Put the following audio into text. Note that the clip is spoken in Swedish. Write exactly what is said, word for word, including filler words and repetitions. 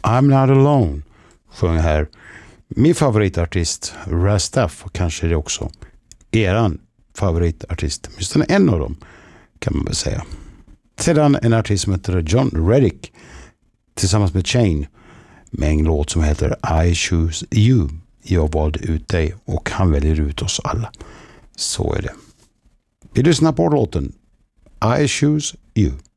I'm Not Alone sjöng här min favoritartist Rastaf, och kanske det också eran favoritartist, åtminstone en av dem kan man väl säga. Sedan en artist som heter John Reddick tillsammans med Chain med en låt som heter I Choose You. Jag valde ut dig och han väljer ut oss alla. Så är det. Vi lyssnar på låten I Choose You.